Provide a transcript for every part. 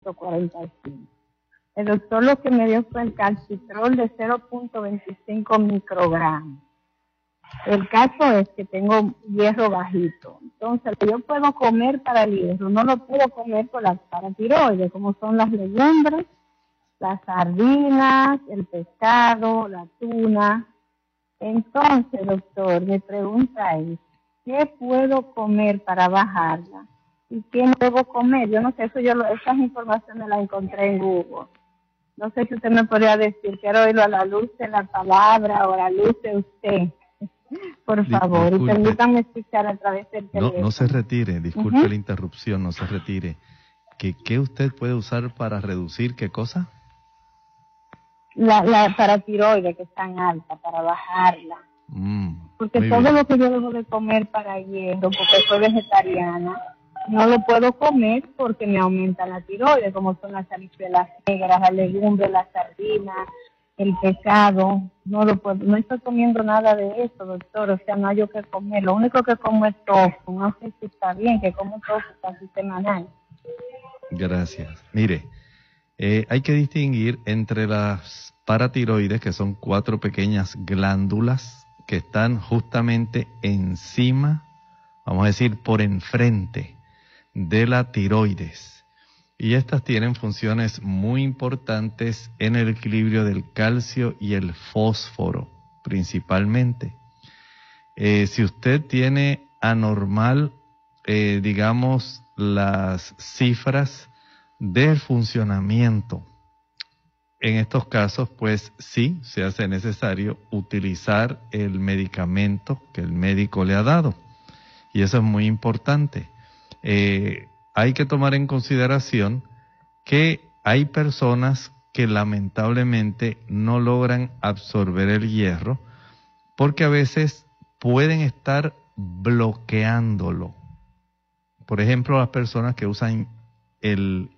0.45. El doctor lo que me dio fue el calcitrol de 0.25 microgramos. El caso es que tengo hierro bajito. Entonces, yo puedo comer para el hierro, no lo puedo comer por la paratiroides, como son las legumbres, las sardinas, el pescado, la tuna. Entonces, doctor, mi pregunta es, ¿qué puedo comer para bajarla? ¿Y qué no debo comer? Yo no sé, esas informaciones las encontré en Google. No sé si usted me podría decir, quiero oírlo a la luz de la palabra o a la luz de usted. Por favor, y permítanme escuchar a través del teléfono. No se retire, disculpe la interrupción, no se retire. ¿Qué usted puede usar para reducir qué cosa? La paratiroides, que es tan alta, para bajarla. Porque todo lo que yo debo de comer para hierro, porque soy vegetariana, no lo puedo comer porque me aumenta la tiroides, como son las habichuelas negras, las legumbres, las sardinas, el pescado. No lo puedo, no estoy comiendo nada de eso, doctor, o sea, no hay yo que comer. Lo único que como es tofu, no sé si está bien, que como tofu casi semanal. Gracias. Mire, hay que distinguir entre las paratiroides, que son 4 pequeñas glándulas que están justamente encima, vamos a decir, por enfrente de la tiroides. Y estas tienen funciones muy importantes en el equilibrio del calcio y el fósforo, principalmente. Si usted tiene anormal, digamos, las cifras del funcionamiento, en estos casos, pues sí, se hace necesario utilizar el medicamento que el médico le ha dado. Y eso es muy importante. Hay que tomar en consideración que hay personas que lamentablemente no logran absorber el hierro porque a veces pueden estar bloqueándolo. Por ejemplo, las personas que usan el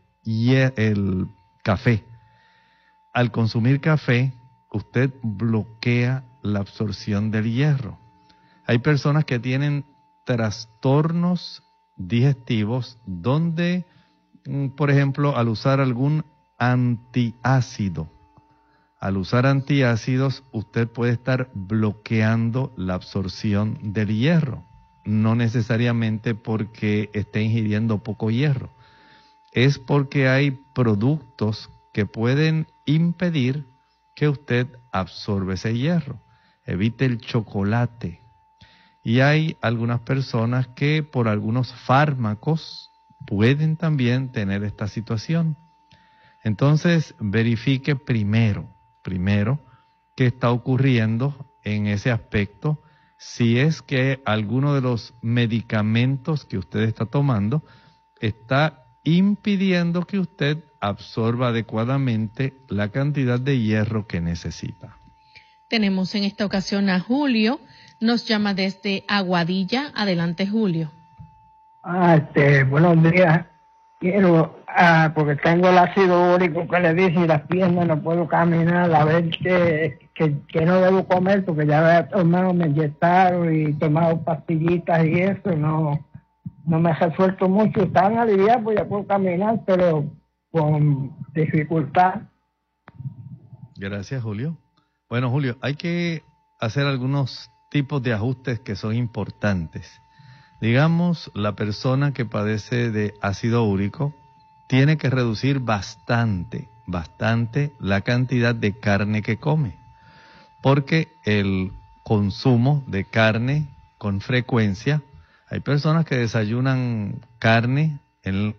café. Al consumir café, usted bloquea la absorción del hierro. Hay personas que tienen trastornos digestivos donde, por ejemplo, al usar algún antiácido, al usar antiácidos, usted puede estar bloqueando la absorción del hierro. No necesariamente porque esté ingiriendo poco hierro. Es porque hay productos que pueden impedir que usted absorba ese hierro. Evite el chocolate. Y hay algunas personas que por algunos fármacos pueden también tener esta situación. Entonces, verifique primero qué está ocurriendo en ese aspecto, si es que alguno de los medicamentos que usted está tomando está impidiendo que usted absorba adecuadamente la cantidad de hierro que necesita. Tenemos en esta ocasión a Julio, nos llama desde Aguadilla. Adelante, Julio. Buenos días. Quiero, porque tengo el ácido úrico que le dice y las piernas no puedo caminar, a ver que no debo comer, porque ya he tomado, me inyectaron y he tomado pastillitas y eso, no me ha resuelto mucho. Están aliviados, pues ya puedo caminar, pero con dificultad. Gracias, Julio. Bueno, Julio, hay que hacer algunos tipos de ajustes que son importantes. Digamos, la persona que padece de ácido úrico tiene que reducir bastante la cantidad de carne que come, porque el consumo de carne con frecuencia, hay personas que desayunan carne en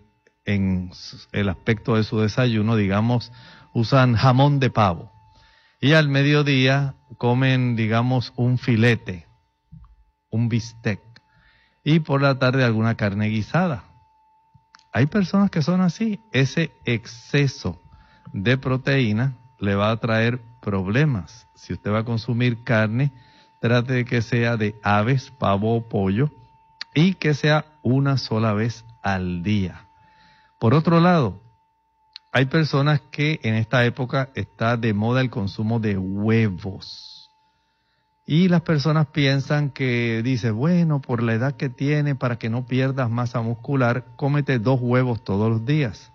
el aspecto de su desayuno, digamos, usan jamón de pavo, y al mediodía comen, digamos, un filete, un bistec, y por la tarde alguna carne guisada. Hay personas que son así. Ese exceso de proteína le va a traer problemas. Si usted va a consumir carne, trate de que sea de aves, pavo o pollo y que sea una sola vez al día. Por otro lado, hay personas que en esta época está de moda el consumo de huevos. Y las personas piensan que, dice, bueno, por la edad que tiene, para que no pierdas masa muscular, cómete 2 huevos todos los días.